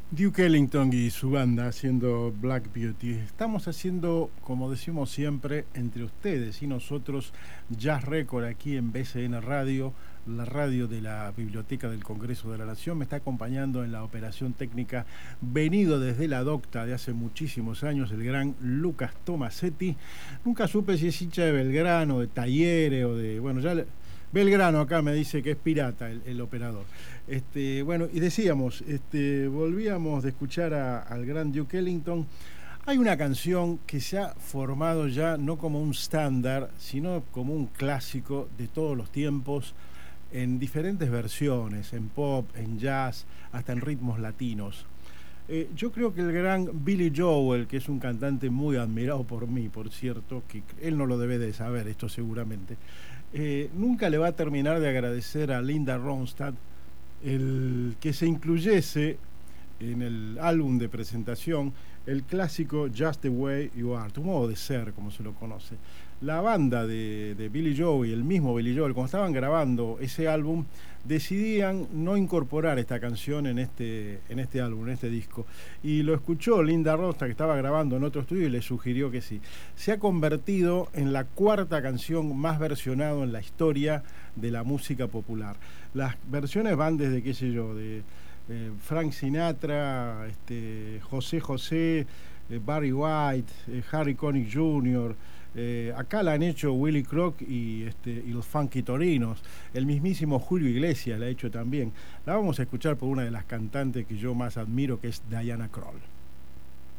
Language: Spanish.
Duke Ellington y su banda haciendo Black Beauty. Estamos haciendo, como decimos siempre, entre ustedes y nosotros, Jazz Record aquí en BCN Radio, la radio de la Biblioteca del Congreso de la Nación. Me está acompañando en la operación técnica, venido desde la docta de hace muchísimos años, el gran Lucas Tomasetti. Nunca supe si es hincha de Belgrano, de Talleres o de... Bueno, ya... Belgrano acá me dice que es pirata el operador. Bueno, y decíamos, volvíamos de escuchar al gran Duke Ellington. Hay una canción que se ha formado ya no como un estándar, sino como un clásico de todos los tiempos, en diferentes versiones, en pop, en jazz, hasta en ritmos latinos. Yo creo que el gran Billy Joel, que es un cantante muy admirado por mí, por cierto, que él no lo debe de saber esto seguramente, nunca le va a terminar de agradecer a Linda Ronstadt el que se incluyese en el álbum de presentación el clásico Just the Way You Are, tu modo de ser, como se lo conoce. La banda de Billy Joel y el mismo Billy Joel, cuando estaban grabando ese álbum, decidían no incorporar esta canción en este álbum, en este disco. Y lo escuchó Linda Ronstadt, que estaba grabando en otro estudio, y le sugirió que sí. Se ha convertido en la cuarta canción más versionada en la historia de la música popular. Las versiones van desde, qué sé yo, de Frank Sinatra, José José, Barry White, Harry Connick Jr., acá la han hecho Willy Crock y los Funky Torinos. El mismísimo Julio Iglesias la ha hecho también. La vamos a escuchar por una de las cantantes que yo más admiro, que es Diana Krall.